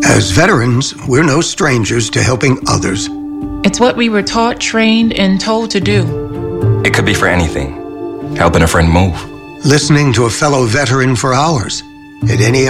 As veterans, we're no strangers to helping others. It's what we were taught, trained, and told to do. It could be for anything. Helping a friend move. Listening to a fellow veteran for hours. At any